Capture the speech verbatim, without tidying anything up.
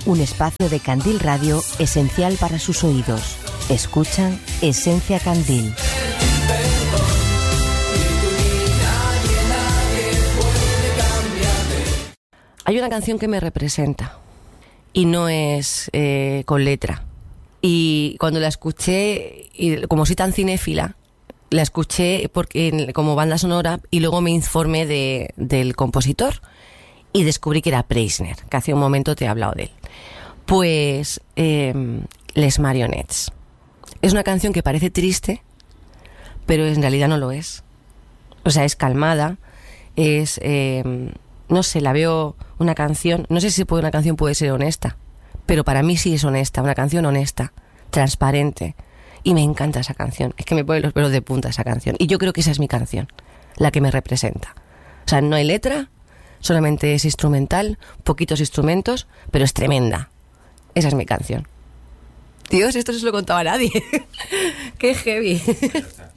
un espacio de Candil Radio esencial para sus oídos. Escuchan Esencia Candil. Hay una canción que me representa y no es eh, con letra. Y cuando la escuché, y como soy tan cinéfila, la escuché porque como banda sonora y luego me informé de, del compositor y descubrí que era Preisner, que hace un momento te he hablado de él. Pues eh, Les Marionettes. Es una canción que parece triste, pero en realidad no lo es. O sea, es calmada, es... Eh, no sé, la veo una canción, no sé si una canción puede ser honesta, pero para mí sí es honesta, una canción honesta, transparente, y me encanta esa canción, es que me pone los pelos de punta esa canción, y yo creo que esa es mi canción, la que me representa. O sea, no hay letra, solamente es instrumental, poquitos instrumentos, pero es tremenda. Esa es mi canción. Dios, esto no se lo contaba a nadie. Qué heavy.